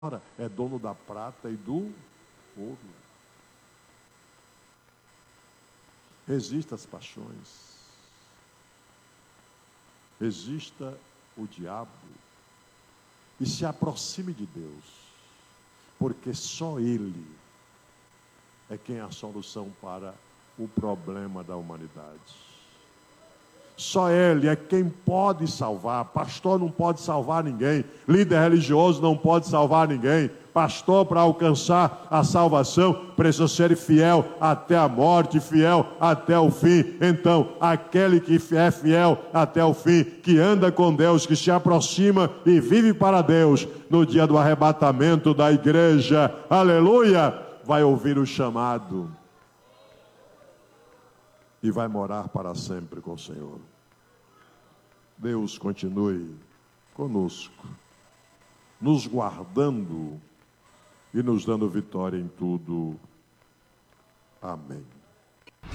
é dono da prata e do ouro. Resista às paixões. Resista o diabo e se aproxime de Deus, porque só Ele é quem é a solução para o problema da humanidade. Só Ele é quem pode salvar. Pastor não pode salvar ninguém. Líder religioso não pode salvar ninguém. Pastor, para alcançar a salvação, precisa ser fiel até a morte, fiel até o fim. Então, aquele que é fiel até o fim, que anda com Deus, que se aproxima e vive para Deus, no dia do arrebatamento da igreja, aleluia, vai ouvir o chamado e vai morar para sempre com o Senhor. Deus continue conosco, nos guardando e nos dando vitória em tudo. Amém.